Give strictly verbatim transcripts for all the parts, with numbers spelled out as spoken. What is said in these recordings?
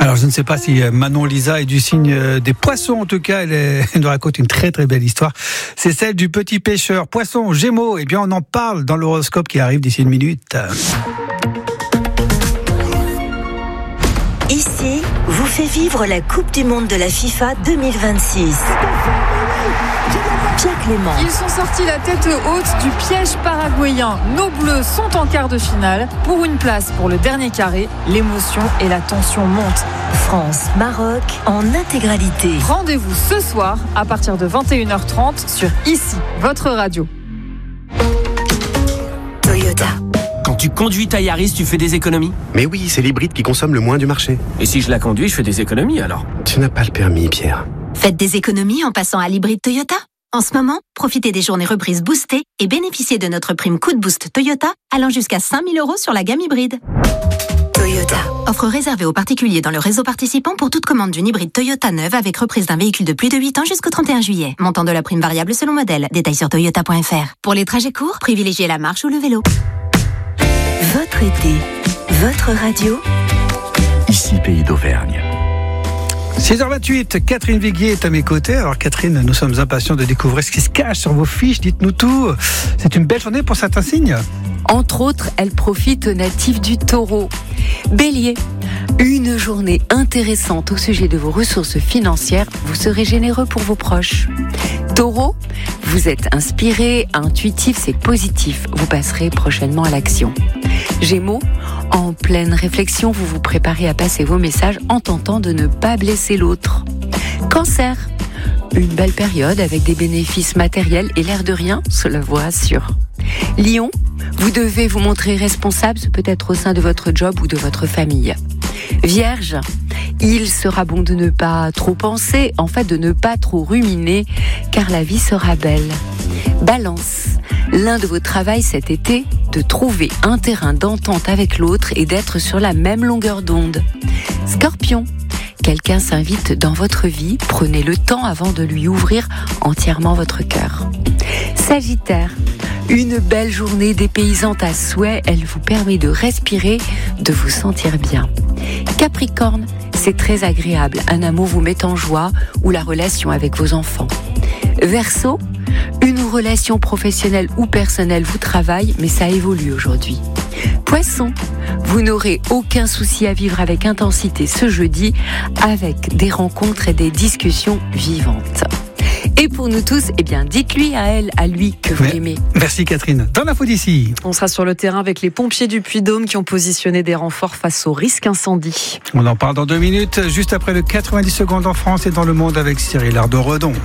Alors je ne sais pas si Manon Lisa est du signe des poissons, en tout cas elle, est, elle nous raconte une très très belle histoire. C'est celle du petit pêcheur, poisson, Gémeaux, et bien on en parle dans l'horoscope qui arrive d'ici une minute. Ici, vous fait vivre la Coupe du Monde de la FIFA deux mille vingt-six. Pierre Clément. Ils sont sortis la tête haute du piège paraguayen. Nos Bleus sont en quart de finale. Pour une place pour le dernier carré, l'émotion et la tension montent. France-Maroc en intégralité. Rendez-vous ce soir à partir de vingt et une heures trente sur Ici, votre radio. Toyota. Quand tu conduis ta Yaris, tu fais des économies ? Mais oui, c'est l'hybride qui consomme le moins du marché. Et si je la conduis, je fais des économies alors ? Tu n'as pas le permis, Pierre. Faites des économies en passant à l'hybride Toyota. En ce moment, profitez des journées reprises boostées et bénéficiez de notre prime Coup de Boost Toyota allant jusqu'à cinq mille euros sur la gamme hybride. Toyota. Offre réservée aux particuliers dans le réseau participant pour toute commande d'une hybride Toyota neuve avec reprise d'un véhicule de plus de huit ans jusqu'au trente et un juillet. Montant de la prime variable selon modèle. Détails sur toyota point f r. Pour les trajets courts, privilégiez la marche ou le vélo. Votre été, votre radio. Ici, Pays d'Auvergne. six heures vingt-huit, Catherine Viguier est à mes côtés. Alors Catherine, nous sommes impatients de découvrir ce qui se cache sur vos fiches. Dites-nous tout. C'est une belle journée pour certains signes. Entre autres, elle profite aux natifs du Taureau. Bélier, une journée intéressante au sujet de vos ressources financières. Vous serez généreux pour vos proches. Taureau, vous êtes inspiré, intuitif, c'est positif. Vous passerez prochainement à l'action. Gémeaux, en pleine réflexion, vous vous préparez à passer vos messages en tentant de ne pas blesser l'autre. Cancer, une belle période avec des bénéfices matériels et l'air de rien, cela vous rassure. Lion, vous devez vous montrer responsable, ce peut être au sein de votre job ou de votre famille. Vierge, il sera bon de ne pas trop penser, en fait de ne pas trop ruminer, car la vie sera belle. Balance, l'un de vos travaux cet été, de trouver un terrain d'entente avec l'autre et d'être sur la même longueur d'onde. Scorpion, quelqu'un s'invite dans votre vie, prenez le temps avant de lui ouvrir entièrement votre cœur. Sagittaire, une belle journée dépaysante à souhait, elle vous permet de respirer, de vous sentir bien. Capricorne, c'est très agréable, un amour vous met en joie ou la relation avec vos enfants. Verseau, une relation professionnelle ou personnelle vous travaille, mais ça évolue aujourd'hui. Poisson, vous n'aurez aucun souci à vivre avec intensité ce jeudi, avec des rencontres et des discussions vivantes. Et pour nous tous, eh bien, dites-lui à elle, à lui, que vous Mais, l'aimez. Merci Catherine. Dans l'info d'ici. On sera sur le terrain avec les pompiers du Puy-de-Dôme qui ont positionné des renforts face au risque incendie. On en parle dans deux minutes, juste après le quatre-vingt-dix secondes en France et dans le monde avec Cyril Ardo-Redon.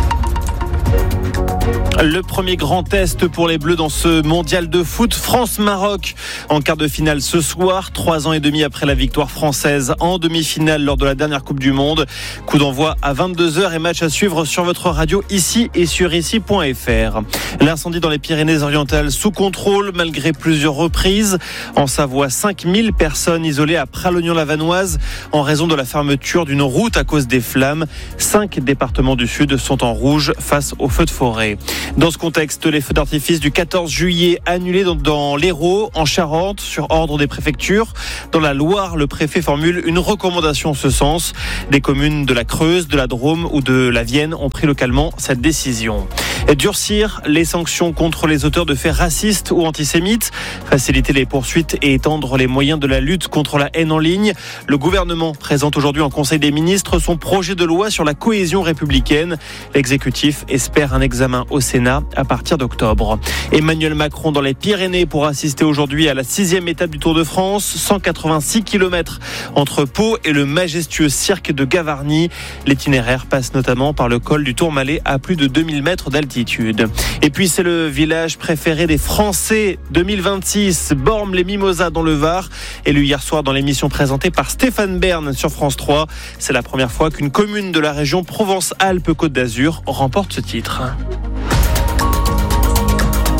Le premier grand test pour les Bleus dans ce mondial de foot, France-Maroc en quart de finale ce soir, trois ans et demi après la victoire française en demi-finale lors de la dernière Coupe du Monde. Coup d'envoi à vingt-deux heures et match à suivre sur votre radio ici et sur ici point f r. L'incendie dans les Pyrénées-Orientales sous contrôle malgré plusieurs reprises. En Savoie, cinq mille personnes isolées à Pralognan-la-Vanoise en raison de la fermeture d'une route à cause des flammes. Cinq départements du Sud sont en rouge face aux feux de forêt. Dans ce contexte, les feux d'artifice du quatorze juillet annulés dans, dans l'Hérault, en Charente, sur ordre des préfectures. Dans la Loire, le préfet formule une recommandation en ce sens. Des communes de la Creuse, de la Drôme ou de la Vienne ont pris localement cette décision. Et durcir les sanctions contre les auteurs de faits racistes ou antisémites, faciliter les poursuites et étendre les moyens de la lutte contre la haine en ligne. Le gouvernement présente aujourd'hui en Conseil des ministres son projet de loi sur la cohésion républicaine. L'exécutif espère un examen au Sénat à partir d'octobre. Emmanuel Macron dans les Pyrénées pour assister aujourd'hui à la sixième étape du Tour de France. cent quatre-vingt-six kilomètres entre Pau et le majestueux cirque de Gavarnie. L'itinéraire passe notamment par le col du Tourmalet à plus de deux mille mètres d'altitude. Et puis c'est le village préféré des Français deux mille vingt-six, Bormes-les-Mimosas dans le Var. Élu hier soir dans l'émission présentée par Stéphane Bern sur France trois. C'est la première fois qu'une commune de la région Provence-Alpes-Côte d'Azur remporte ce titre.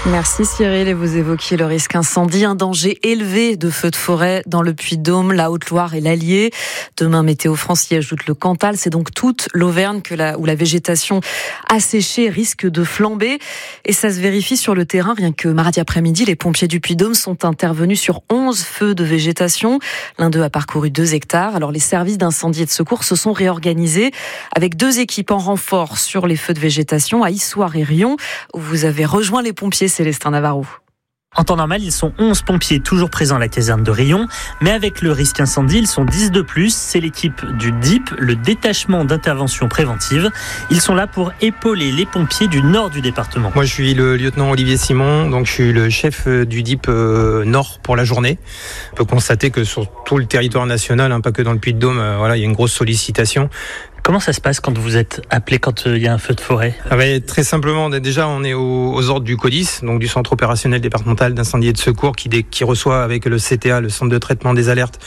Merci Cyril, et vous évoquiez le risque incendie, un danger élevé de feux de forêt dans le Puy-de-Dôme, la Haute-Loire et l'Allier. Demain, Météo France y ajoute le Cantal. C'est donc toute l'Auvergne que la, où la végétation asséchée risque de flamber. Et ça se vérifie sur le terrain. Rien que mardi après-midi, les pompiers du Puy-de-Dôme sont intervenus sur onze feux de végétation. L'un d'eux a parcouru deux hectares. Alors les services d'incendie et de secours se sont réorganisés avec deux équipes en renfort sur les feux de végétation à Issoire et Rion, où vous avez rejoint les pompiers. Célestin Navarro. En temps normal, ils sont onze pompiers toujours présents à la caserne de Rion, mais avec le risque incendie, ils sont dix de plus. C'est l'équipe du D I P, le détachement d'intervention préventive. Ils sont là pour épauler les pompiers du nord du département. Moi, je suis le lieutenant Olivier Simon, donc je suis le chef du D I P Nord pour la journée. On peut constater que sur tout le territoire national, hein, pas que dans le Puy-de-Dôme, euh, voilà, il y a une grosse sollicitation. Comment ça se passe quand vous êtes appelé quand il y a un feu de forêt ? Ah ben, très simplement, déjà on est aux, aux ordres du CODIS, donc du Centre opérationnel départemental d'incendie et de secours, qui, dé, qui reçoit avec le C T A, le Centre de traitement des alertes.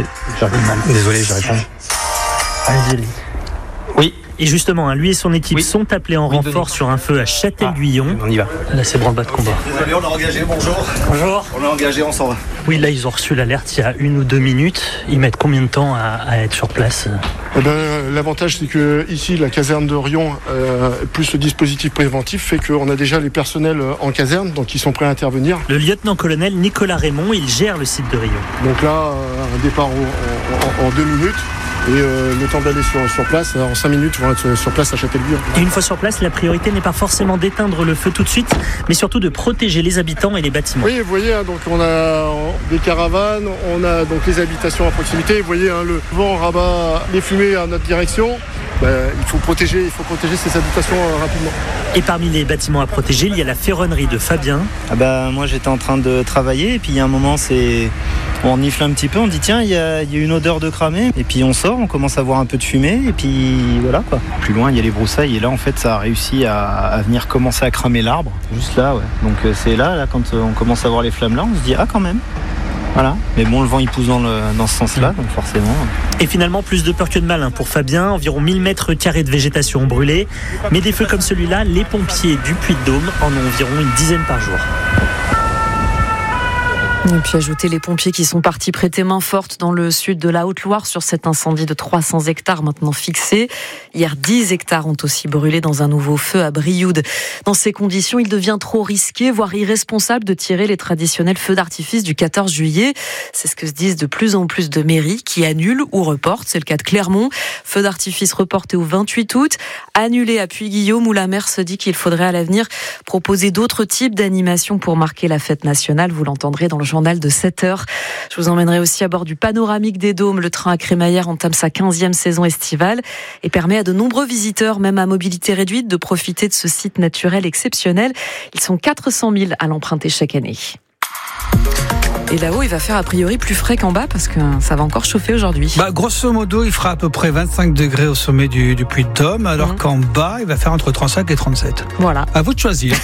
Désolé, je réponds. Allez-y. Oui. Et justement, hein, lui et son équipe oui. sont appelés en oui, renfort sur un feu à Châtel-Guyon. Ah, on y va. Là, c'est branle-bas de combat. Désolé, on a engagé, bonjour. Bonjour. On a engagé, on s'en va. Oui, là, ils ont reçu l'alerte il y a une ou deux minutes. Ils mettent combien de temps à, à être sur place ? Eh ben, l'avantage, c'est que ici, la caserne de Rion, euh, plus le dispositif préventif, fait qu'on a déjà les personnels en caserne, donc ils sont prêts à intervenir. Le lieutenant-colonel Nicolas Raymond, il gère le site de Rion. Donc là, un départ en, en, en deux minutes. Et euh, le temps d'aller sur, sur place, en cinq minutes, ils vont être sur place à Châtel-Guyon. Et une fois sur place, la priorité n'est pas forcément d'éteindre le feu tout de suite, mais surtout de protéger les habitants et les bâtiments. Oui, vous voyez, hein, donc on a des caravanes, on a donc les habitations à proximité. Vous voyez, hein, le vent rabat les fumées à notre direction. Ben, il faut protéger, il faut protéger ces habitations euh, rapidement. Et parmi les bâtiments à protéger, il y a la ferronnerie de Fabien. Ah bah, moi, j'étais en train de travailler, et puis il y a un moment, c'est... on nifle un petit peu, on dit tiens, il y a, il y a une odeur de cramé, et puis on sort, on commence à voir un peu de fumée, et puis voilà quoi. Plus loin, il y a les broussailles, et là en fait, ça a réussi à, à venir commencer à cramer l'arbre, juste là, ouais. Donc euh, c'est là, là, quand on commence à voir les flammes là, on se dit ah quand même. Voilà, mais bon, le vent il pousse dans, le, dans ce sens-là, donc forcément. Et finalement, plus de peur que de mal hein, pour Fabien. Environ mille mètres carrés de végétation ont brûlé. Mais des feux comme celui-là, les pompiers du Puy-de-Dôme en ont environ une dizaine par jour. Et puis ajouter les pompiers qui sont partis prêter main forte dans le sud de la Haute-Loire sur cet incendie de trois cents hectares maintenant fixé. Hier, dix hectares ont aussi brûlé dans un nouveau feu à Brioude. Dans ces conditions, il devient trop risqué, voire irresponsable de tirer les traditionnels feux d'artifice du quatorze juillet. C'est ce que se disent de plus en plus de mairies qui annulent ou reportent. C'est le cas de Clermont. Feu d'artifice reporté au vingt-huit août, annulé à Puy-Guillaume où la maire se dit qu'il faudrait à l'avenir proposer d'autres types d'animations pour marquer la fête nationale. Vous l'entendrez dans le journal de sept heures. Je vous emmènerai aussi à bord du Panoramique des Dômes. Le train à Crémaillère entame sa quinzième saison estivale et permet à de nombreux visiteurs, même à mobilité réduite, de profiter de ce site naturel exceptionnel. Ils sont quatre cent mille à l'emprunter chaque année. Et là-haut, il va faire a priori plus frais qu'en bas parce que ça va encore chauffer aujourd'hui. Bah, grosso modo, il fera à peu près vingt-cinq degrés au sommet du, du Puy-de-Dôme, alors mmh. qu'en bas, il va faire entre trente-cinq et trente-sept. Voilà. À vous de choisir.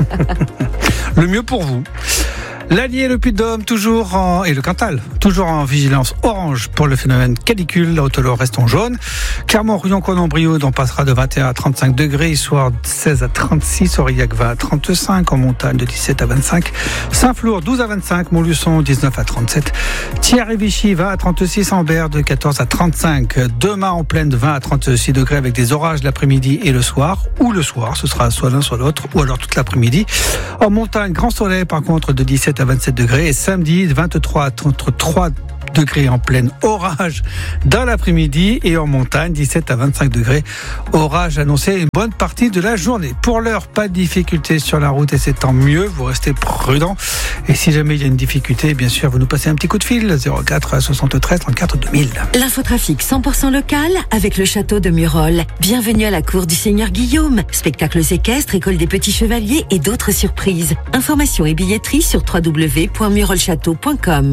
Le mieux pour vous. L'Allier et le Puy-de-Dôme, toujours en, et le Cantal, toujours en vigilance orange pour le phénomène canicule. La Haute-Loire reste en jaune. Clermont, Rion, Conon, Brioude, on passera de vingt et un à trente-cinq degrés. Issoire, seize à trente-six. Aurillac, vingt à trente-cinq. En montagne, de dix-sept à vingt-cinq. Saint-Flour, douze à vingt-cinq. Montluçon, dix-neuf à trente-sept. Thiers et Vichy, vingt à trente-six. Ambert, de quatorze à trente-cinq. Demain, en pleine, vingt à trente-six degrés avec des orages l'après-midi et le soir. Ou le soir, ce sera soit l'un, soit l'autre. Ou alors toute l'après-midi. En montagne, grand soleil, par contre, de dix-sept à vingt-sept degrés, et samedi vingt-trois à trente-trois degrés en pleine orage dans l'après-midi, et en montagne dix-sept à vingt-cinq degrés, orage annoncé une bonne partie de la journée. Pour l'heure, pas de difficulté sur la route et c'est tant mieux, vous restez prudent, et si jamais il y a une difficulté, bien sûr, vous nous passez un petit coup de fil zéro quatre soixante-treize trente-quatre deux mille. L'infotrafic cent pour cent local avec le château de Murol. Bienvenue à la cour du Seigneur Guillaume. Spectacles équestres, école des petits chevaliers et d'autres surprises. Informations et billetterie sur w w w point murolchâteau point com.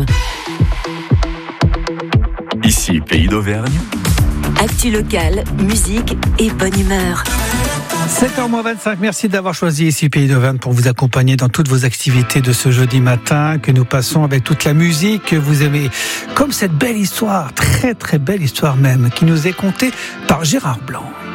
Ici, Pays d'Auvergne. Actu locale, musique et bonne humeur. sept heures moins vingt-cinq, merci d'avoir choisi ici Pays d'Auvergne pour vous accompagner dans toutes vos activités de ce jeudi matin que nous passons avec toute la musique que vous aimez. Comme cette belle histoire, très très belle histoire même, qui nous est contée par Gérard Blanc.